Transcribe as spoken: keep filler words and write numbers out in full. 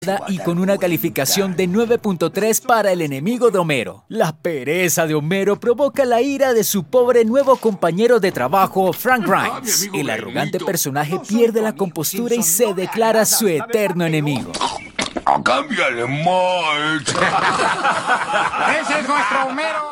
y con una calificación de nueve punto tres para el enemigo de Homero. La pereza de Homero provoca la ira de su pobre nuevo compañero de trabajo, Frank Grimes. El arrogante personaje pierde la compostura y se declara su eterno enemigo. ¡Cámbiale, Marge! ¡Ese es nuestro Homero!